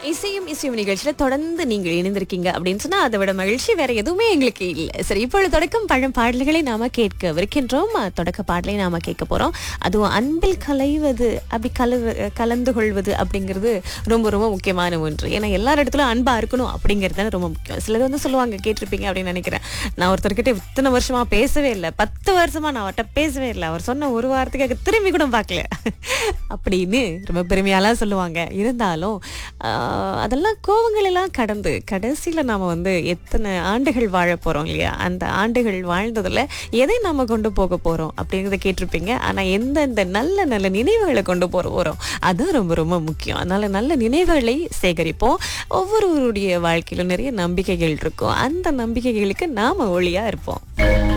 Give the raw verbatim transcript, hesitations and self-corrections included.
இசையும் இசையும் நிகழ்ச்சியில தொடர்ந்து நீங்கள் இணைந்திருக்கீங்க அப்படின்னு சொன்னா அதை விட மகிழ்ச்சி வேற எதுவுமே எங்களுக்கு இல்லை. சரி, இப்பொழுது தொடக்கம் பழம் பாடல்களை நாம கேட்கவிருக்கின்றோம். தொடக்க பாடலை நாம கேட்க போறோம். அதுவும் அன்பில் கலைவது அப்படி கலவு கலந்து கொள்வது அப்படிங்கிறது ரொம்ப ரொம்ப முக்கியமான ஒன்று. ஏன்னா எல்லார் இடத்துலயும் அன்பா இருக்கணும் அப்படிங்கிறது தானே ரொம்ப முக்கியம். சிலர் வந்து சொல்லுவாங்க, கேட்டிருப்பீங்க அப்படின்னு நினைக்கிறேன், நான் ஒருத்தர்கிட்ட இத்தனை வருஷமா பேசவே இல்லை, பத்து வருஷமா நான் அவர்கிட்ட பேசவே இல்லை, அவர் சொன்ன ஒரு வாரத்துக்காக திரும்பி கூட பார்க்கல அப்படின்னு ரொம்ப பெருமையாலாம் சொல்லுவாங்க. இருந்தாலும் ஆஹ் அதெல்லாம் கோவங்கள் எல்லாம் கடந்து கடைசியில நாம வந்து எத்தனை ஆண்டுகள் வாழ போறோம் இல்லையா, அந்த ஆண்டுகள் வாழ்ந்ததுல எதை நாம கொண்டு போக போறோம் அப்படிங்கறத கேட்டிருப்பீங்க. ஆனா எந்தெந்த நல்ல நல்ல நினைவுகளை கொண்டு போற போறோம் அதுவும் ரொம்ப ரொம்ப முக்கியம். அதனால நல்ல நினைவுகளை சேகரிப்போம். ஒவ்வொருவருடைய வாழ்க்கையிலும் நிறைய நம்பிக்கைகள் இருக்கும். அந்த நம்பிக்கைகளுக்கு நாம ஒளியா இருப்போம்.